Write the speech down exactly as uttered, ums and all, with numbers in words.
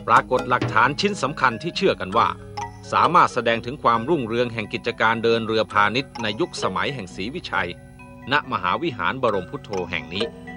ปรากฏหลักฐานชิ้นสำคัญที่เชื่อกันว่าสามารถแสดงถึงความรุ่งเรืองแห่งกิจการเดินเรือพาณิชย์ในยุคสมัยแห่งศรีวิชัยณมหาวิหารบรมพุทโธแห่งนี้